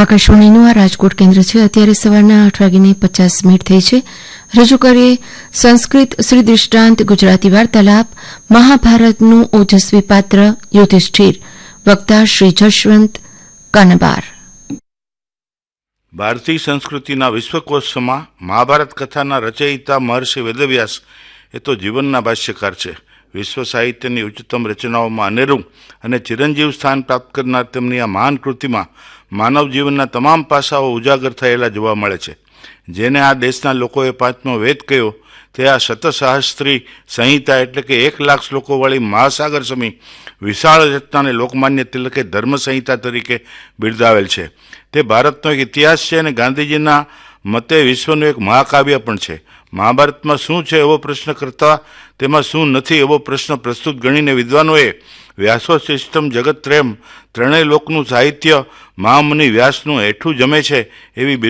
આકાશવાણીનું આ રાજકોટ કેન્દ્ર છે. અત્યારે સવારના 8:50 થઈ છે. રજૂ કરીએ સંસ્કૃત શ્રી દૃષ્ટાંત ગુજરાતી વાર્તાલાપ મહાભારતનું ઓજસ્વી પાત્ર યુધિષ્ઠિર. વક્તા શ્રી જશવંત કાનબાર. ભારતીય સંસ્કૃતિના વિશ્વકોશમાં મહાભારત કથાના રચયિતા મહર્ષિ વેદવ્યાસ એ તો જીવનના ભાષ્યકાર છે. વિશ્વ સાહિત્યની ઉચ્ચતમ રચનાઓમાં અનેરું અને ચિરંજીવ સ્થાન પ્રાપ્ત કરનાર તેમની આ મહાન કૃતિમાં માનવ જીવનના તમામ પાસાઓ ઉજાગર થયેલા જોવા મળે છે. જેને આ દેશના લોકોએ પાંચમો વેદ કહ્યો તે આ શતસહસ્ત્રી સંહિતા એટલે કે 1,00,000 શ્લોકોવાળી મહાસાગર સમી વિશાળ રચનાને લોકમાન્ય તિલકે ધર્મ સંહિતા તરીકે બિરદાવેલ છે. તે ભારતનો એક ઇતિહાસ છે અને ગાંધીજીના મતે વિશ્વનું એક મહાકાવ્ય પણ છે. મહાભારતમાં શું છે એવો પ્રશ્ન કરતા તેમાં શું નથી એવો પ્રશ્ન પ્રસ્તુત ગણીને વિદ્વાનોએ વ્યાસોશિષ્ટમ જગત્ત્રયમ ત્રણેય લોકનું સાહિત્ય મહામુનિ વ્યાસનું હેઠું જમે છે એવી